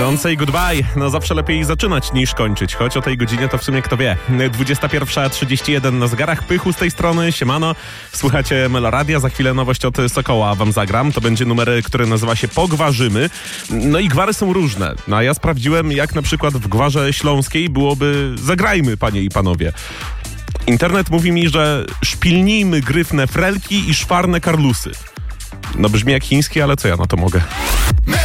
Don't say goodbye. No zawsze lepiej zaczynać niż kończyć, choć o tej godzinie to w sumie kto wie. 21:31 na zegarach. Pychu z tej strony, siemano. Słuchacie Meloradia, za chwilę nowość od Sokoła wam zagram. To będzie numer, który nazywa się Pogwarzymy. No i gwary są różne. No a ja sprawdziłem, jak na przykład w gwarze śląskiej byłoby zagrajmy, panie i panowie. Internet mówi mi, że szpilnijmy gryfne frelki i szwarne karlusy. No brzmi jak chiński, ale co ja na to mogę?